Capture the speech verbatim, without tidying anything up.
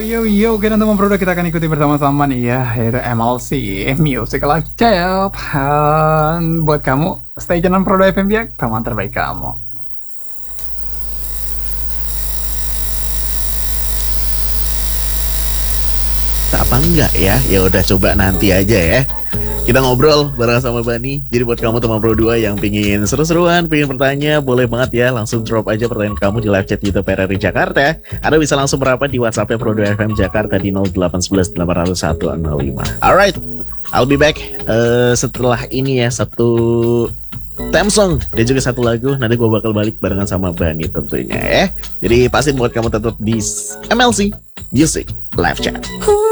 yo yo, oke teman-teman produk kita akan ikuti bersama-sama nih ya, yaitu M L C Music Live Chat. Dan buat kamu, stay tune Produk F M ya, teman terbaik kamu. Apa enggak ya? Ya udah coba nanti aja ya. Kita ngobrol bareng sama Bani. Jadi buat kamu teman Pro dua yang pingin seru-seruan, pingin bertanya, boleh banget ya langsung drop aja pertanyaan kamu di live chat YouTube R R I Jakarta. Atau bisa langsung merapat di WhatsApp-nya Pro dua F M Jakarta di nol delapan satu satu delapan nol satu nol lima. Alright, I'll be back uh, setelah ini ya, satu theme song dan juga satu lagu. Nanti gue bakal balik barengan sama Bani tentunya ya. Jadi pasti buat kamu tetap di M L C Music Live Chat.